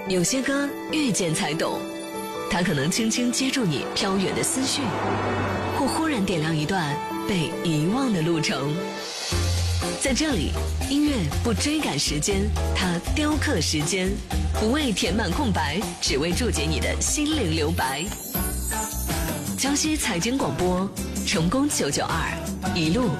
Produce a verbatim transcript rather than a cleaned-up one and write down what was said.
有些歌遇见才懂，它可能轻轻接住你飘远的思绪，或忽然点亮一段被遗忘的路程。在这里，音乐不追赶时间，它雕刻时间，不为填满空白，只为注解你的心灵留白。江西财经广播，成功九九二，一路